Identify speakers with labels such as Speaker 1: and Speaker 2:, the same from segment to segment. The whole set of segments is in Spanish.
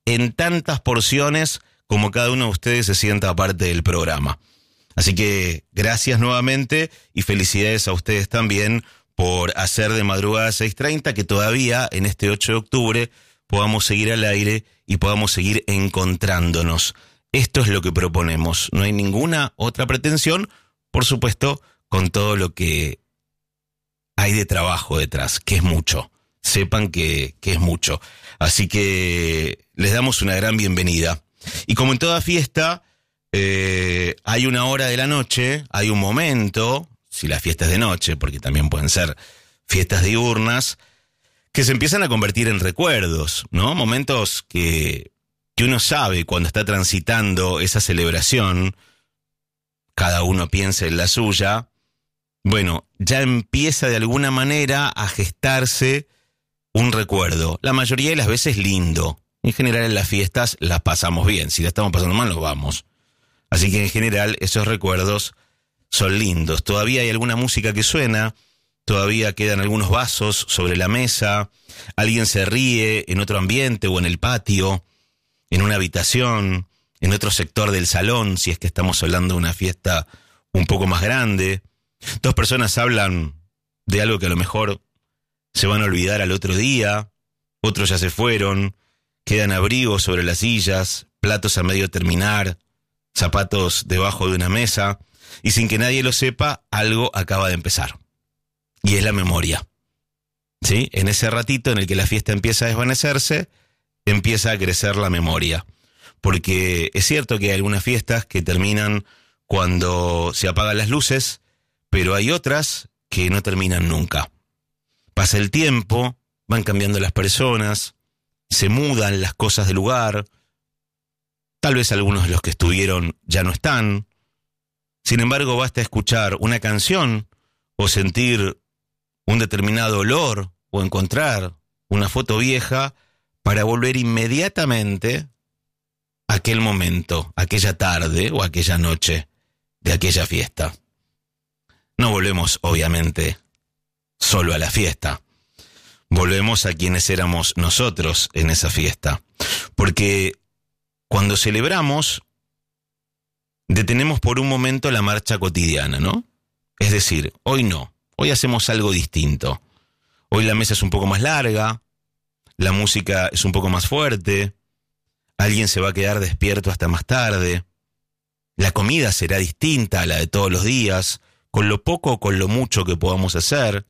Speaker 1: en tantas porciones como cada uno de ustedes se sienta parte del programa. Así que gracias nuevamente y felicidades a ustedes también por hacer de Madrugada 6:30 que todavía en este 8 de octubre podamos seguir al aire y podamos seguir encontrándonos. Esto es lo que proponemos, no hay ninguna otra pretensión, por supuesto, con todo lo que hay de trabajo detrás, que es mucho. Sepan que es mucho. Así que les damos una gran bienvenida. Y como en toda fiesta, hay una hora de la noche, hay un momento, si la fiesta es de noche, porque también pueden ser fiestas diurnas, que se empiezan a convertir en recuerdos, ¿no? Momentos que uno sabe cuando está transitando esa celebración, cada uno piensa en la suya, bueno, ya empieza de alguna manera a gestarse un recuerdo, la mayoría de las veces lindo. En general en las fiestas las pasamos bien, si la estamos pasando mal nos vamos. Así que en general esos recuerdos son lindos. Todavía hay alguna música que suena, todavía quedan algunos vasos sobre la mesa, alguien se ríe en otro ambiente o en el patio, en una habitación, en otro sector del salón, si es que estamos hablando de una fiesta un poco más grande. Dos personas hablan de algo que a lo mejor se van a olvidar al otro día, otros ya se fueron, quedan abrigos sobre las sillas, platos a medio terminar, zapatos debajo de una mesa, y sin que nadie lo sepa, algo acaba de empezar. Y es la memoria. ¿Sí? En ese ratito en el que la fiesta empieza a desvanecerse, empieza a crecer la memoria. Porque es cierto que hay algunas fiestas que terminan cuando se apagan las luces, pero hay otras que no terminan nunca. Pasa el tiempo, van cambiando las personas, se mudan las cosas del lugar, tal vez algunos de los que estuvieron ya no están. Sin embargo, basta escuchar una canción o sentir un determinado olor o encontrar una foto vieja para volver inmediatamente a aquel momento, aquella tarde o aquella noche de aquella fiesta. No volvemos, obviamente, solo a la fiesta. Volvemos a quienes éramos nosotros en esa fiesta. Porque cuando celebramos, detenemos por un momento la marcha cotidiana, ¿no? Es decir, hoy no, hoy hacemos algo distinto. Hoy la mesa es un poco más larga, la música es un poco más fuerte, alguien se va a quedar despierto hasta más tarde, la comida será distinta a la de todos los días, con lo poco o con lo mucho que podamos hacer.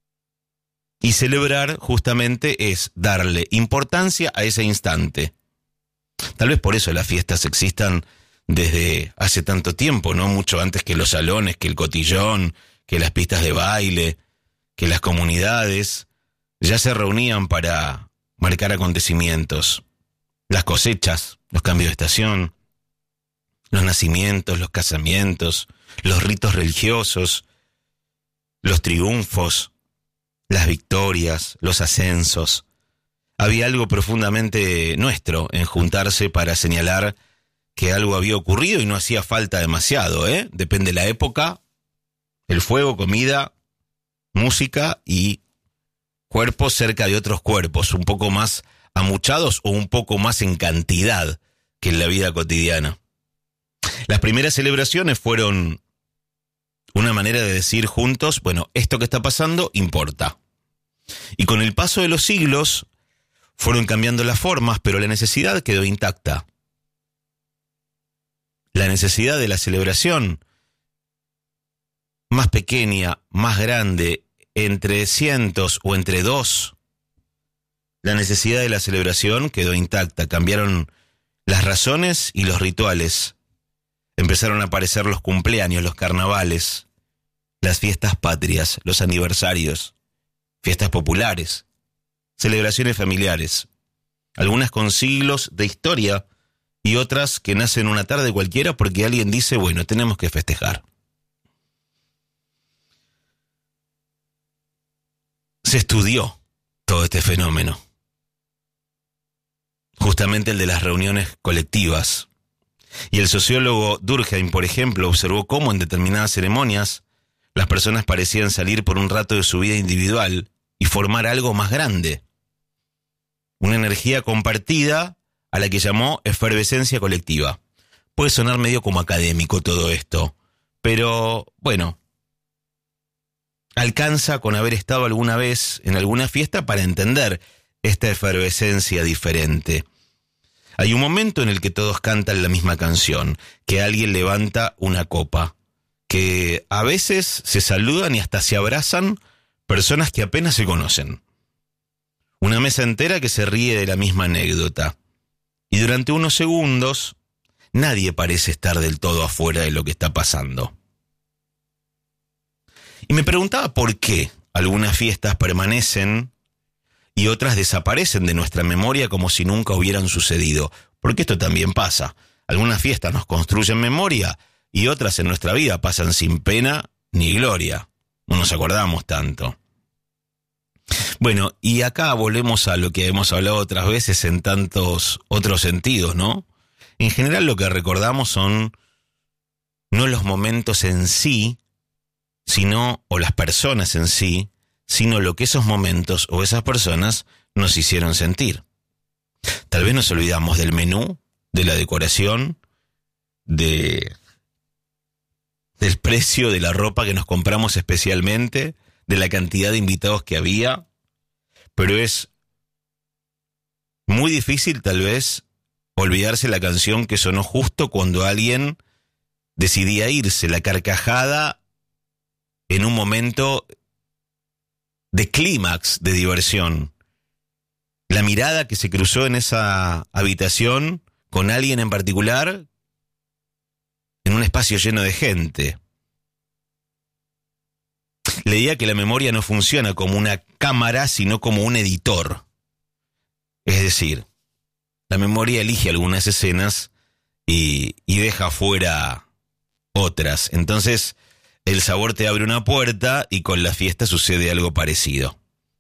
Speaker 1: Y celebrar justamente es darle importancia a ese instante. Tal vez por eso las fiestas existan desde hace tanto tiempo, ¿no? Mucho antes que los salones, que el cotillón, que las pistas de baile, que las comunidades ya se reunían para marcar acontecimientos. Las cosechas, los cambios de estación, los nacimientos, los casamientos, los ritos religiosos, los triunfos, las victorias, los ascensos. Había algo profundamente nuestro en juntarse para señalar que algo había ocurrido y no hacía falta demasiado, ¿eh? Depende de la época, el fuego, comida, música y cuerpos cerca de otros cuerpos, un poco más amuchados o un poco más en cantidad que en la vida cotidiana. Las primeras celebraciones fueron una manera de decir juntos, bueno, esto que está pasando importa. Y con el paso de los siglos fueron cambiando las formas, pero la necesidad quedó intacta. La necesidad de la celebración, más pequeña, más grande, entre cientos o entre dos, la necesidad de la celebración quedó intacta. Cambiaron las razones y los rituales. Empezaron a aparecer los cumpleaños, los carnavales, las fiestas patrias, los aniversarios, fiestas populares, celebraciones familiares, algunas con siglos de historia y otras que nacen una tarde cualquiera porque alguien dice, bueno, tenemos que festejar. Se estudió todo este fenómeno, justamente el de las reuniones colectivas. Y el sociólogo Durkheim, por ejemplo, observó cómo en determinadas ceremonias las personas parecían salir por un rato de su vida individual y formar algo más grande. Una energía compartida a la que llamó efervescencia colectiva. Puede sonar medio como académico todo esto, pero bueno, alcanza con haber estado alguna vez en alguna fiesta para entender esta efervescencia diferente. Hay un momento en el que todos cantan la misma canción, que alguien levanta una copa, que a veces se saludan y hasta se abrazan personas que apenas se conocen. Una mesa entera que se ríe de la misma anécdota. Y durante unos segundos, nadie parece estar del todo afuera de lo que está pasando. Y me preguntaba por qué algunas fiestas permanecen y otras desaparecen de nuestra memoria como si nunca hubieran sucedido. Porque esto también pasa. Algunas fiestas nos construyen memoria y otras en nuestra vida pasan sin pena ni gloria. No nos acordamos tanto. Bueno, y acá volvemos a lo que hemos hablado otras veces en tantos otros sentidos, ¿no? En general lo que recordamos son no los momentos en sí, o las personas en sí, sino lo que esos momentos o esas personas nos hicieron sentir. Tal vez nos olvidamos del menú, de la decoración, del precio de la ropa que nos compramos especialmente, de la cantidad de invitados que había, pero es muy difícil tal vez olvidarse la canción que sonó justo cuando alguien decidía irse, la carcajada en un momento de clímax de diversión. La mirada que se cruzó en esa habitación con alguien en particular en un espacio lleno de gente. Leía que la memoria no funciona como una cámara, sino como un editor. Es decir, la memoria elige algunas escenas y deja fuera otras. Entonces, el sabor te abre una puerta y con la fiesta sucede algo parecido.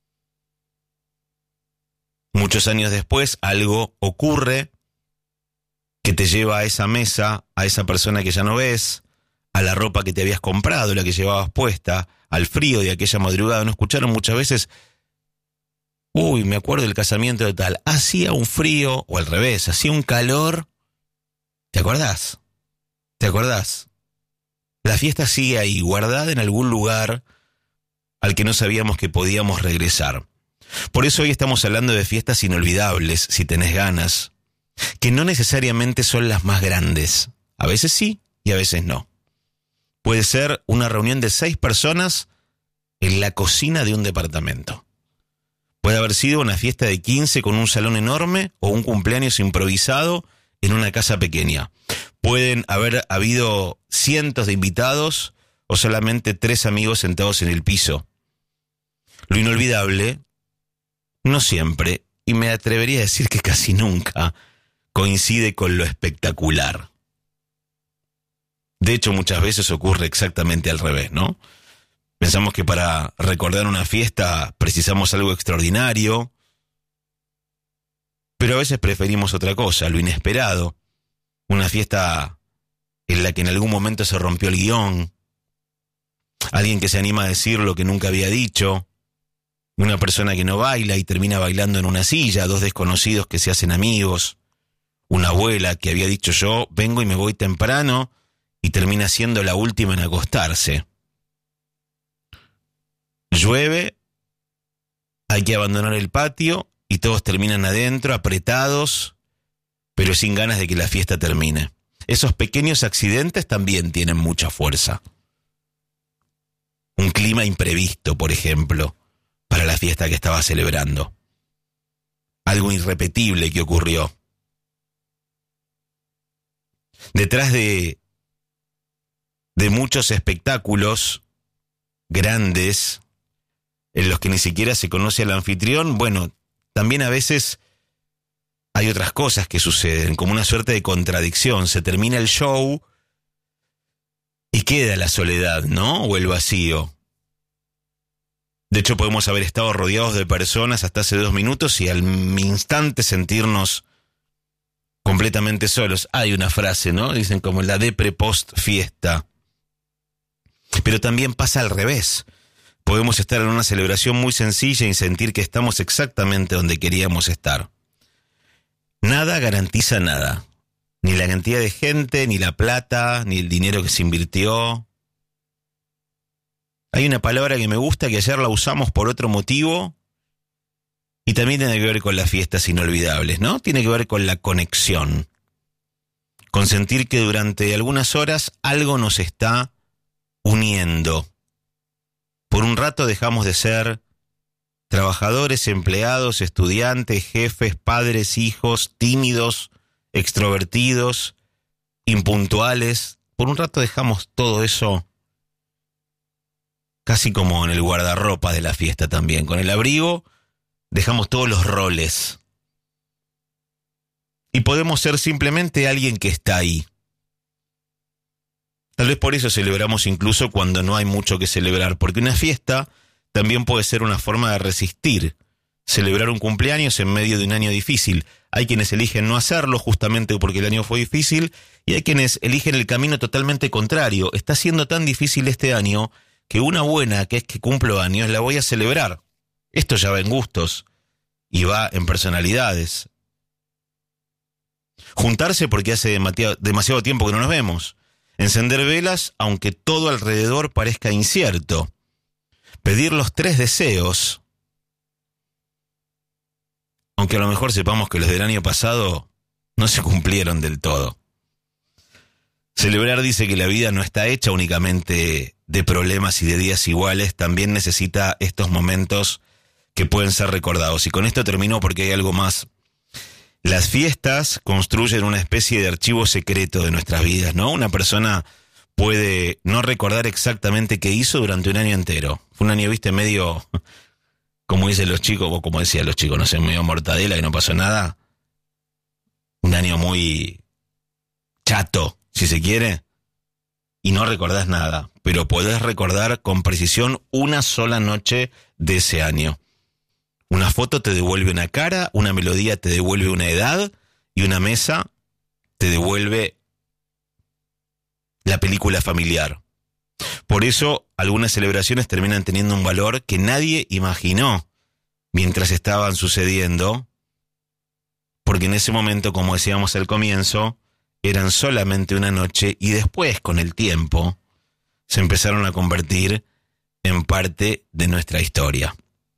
Speaker 1: Muchos años después, algo ocurre que te lleva a esa mesa, a esa persona que ya no ves, a la ropa que te habías comprado, la que llevabas puesta, al frío de aquella madrugada. ¿No escucharon muchas veces? Uy, me acuerdo del casamiento de tal. Hacía un frío, o al revés, hacía un calor. ¿Te acordás? ¿Te acordás? La fiesta sigue ahí, guardada en algún lugar al que no sabíamos que podíamos regresar. Por eso hoy estamos hablando de fiestas inolvidables, si tenés ganas, que no necesariamente son las más grandes. A veces sí y a veces no. Puede ser una reunión de 6 personas en la cocina de un departamento. Puede haber sido una fiesta de 15 con un salón enorme o un cumpleaños improvisado en una casa pequeña. Pueden haber habido cientos de invitados o solamente 3 amigos sentados en el piso. Lo inolvidable, no siempre, y me atrevería a decir que casi nunca, coincide con lo espectacular. De hecho, muchas veces ocurre exactamente al revés, ¿no? Pensamos que para recordar una fiesta precisamos algo extraordinario, pero a veces preferimos otra cosa, lo inesperado. Una fiesta en la que en algún momento se rompió el guión, alguien que se anima a decir lo que nunca había dicho, una persona que no baila y termina bailando en una silla, 2 desconocidos que se hacen amigos, una abuela que había dicho yo vengo y me voy temprano y termina siendo la última en acostarse. Llueve, hay que abandonar el patio y todos terminan adentro, apretados, pero sin ganas de que la fiesta termine. Esos pequeños accidentes también tienen mucha fuerza. Un clima imprevisto, por ejemplo, para la fiesta que estaba celebrando. Algo irrepetible que ocurrió. Detrás de muchos espectáculos grandes, en los que ni siquiera se conoce al anfitrión, bueno, también a veces hay otras cosas que suceden, como una suerte de contradicción. Se termina el show y queda la soledad, ¿no? O el vacío. De hecho, podemos haber estado rodeados de personas hasta hace 2 minutos y al instante sentirnos completamente solos. Hay una frase, ¿no? Dicen como la depre post fiesta. Pero también pasa al revés. Podemos estar en una celebración muy sencilla y sentir que estamos exactamente donde queríamos estar. Nada garantiza nada. Ni la cantidad de gente, ni la plata, ni el dinero que se invirtió. Hay una palabra que me gusta, que ayer la usamos por otro motivo, y también tiene que ver con las fiestas inolvidables, ¿no? Tiene que ver con la conexión. Con sentir que durante algunas horas algo nos está uniendo. Por un rato dejamos de ser trabajadores, empleados, estudiantes, jefes, padres, hijos, tímidos, extrovertidos, impuntuales. Por un rato dejamos todo eso casi como en el guardarropa de la fiesta también. Con el abrigo dejamos todos los roles. Y podemos ser simplemente alguien que está ahí. Tal vez por eso celebramos incluso cuando no hay mucho que celebrar, porque una fiesta también puede ser una forma de resistir. Celebrar un cumpleaños en medio de un año difícil. Hay quienes eligen no hacerlo justamente porque el año fue difícil, y hay quienes eligen el camino totalmente contrario. Está siendo tan difícil este año que una buena, que es que cumplo años, la voy a celebrar. Esto ya va en gustos y va en personalidades. Juntarse porque hace demasiado tiempo que no nos vemos. Encender velas aunque todo alrededor parezca incierto. Pedir los 3 deseos, aunque a lo mejor sepamos que los del año pasado no se cumplieron del todo. Celebrar dice que la vida no está hecha únicamente de problemas y de días iguales, también necesita estos momentos que pueden ser recordados. Y con esto termino porque hay algo más. Las fiestas construyen una especie de archivo secreto de nuestras vidas, ¿no? Una persona puede no recordar exactamente qué hizo durante un año entero. Fue un año, viste, medio, como dicen los chicos, o como decían los chicos, no sé, medio mortadela, que no pasó nada. Un año muy chato, si se quiere, y no recordás nada, pero podés recordar con precisión una sola noche de ese año. Una foto te devuelve una cara, una melodía te devuelve una edad, y una mesa te devuelve la película familiar. Por eso algunas celebraciones terminan teniendo un valor que nadie imaginó mientras estaban sucediendo, porque en ese momento, como decíamos al comienzo, eran solamente una noche, y después, con el tiempo, se empezaron a convertir en parte de nuestra historia.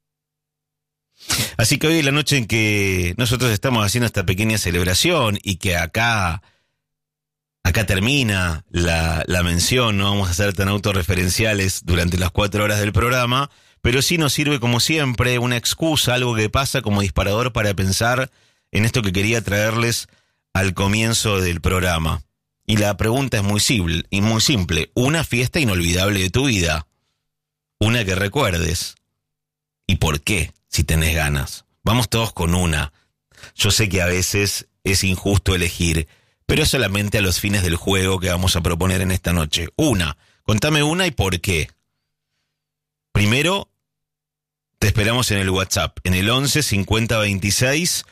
Speaker 1: Así que hoy es la noche en que nosotros estamos haciendo esta pequeña celebración, y que acá termina la mención. No vamos a ser tan autorreferenciales durante las 4 horas del programa, pero sí nos sirve, como siempre, una excusa, algo que pasa como disparador para pensar en esto que quería traerles al comienzo del programa. Y la pregunta es muy simple. Una fiesta inolvidable de tu vida. Una que recuerdes. ¿Y por qué? Si tenés ganas. Vamos todos con una. Yo sé que a veces es injusto elegir, pero es solamente a los fines del juego que vamos a proponer en esta noche. Una. Contame una y por qué. Primero, te esperamos en el WhatsApp, en el 11 50 26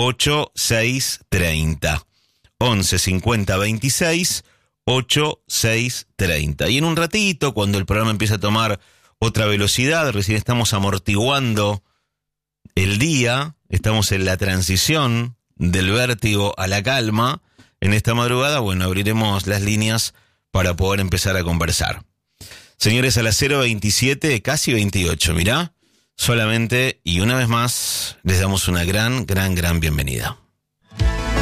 Speaker 1: 8630. 11 50 26 8630. Y en un ratito, cuando el programa empieza a tomar otra velocidad, recién estamos amortiguando el día, estamos en la transición del vértigo a la calma. En esta madrugada, bueno, abriremos las líneas para poder empezar a conversar. Señores, a las 0:27, casi 28, mirá, solamente y una vez más les damos una gran bienvenida.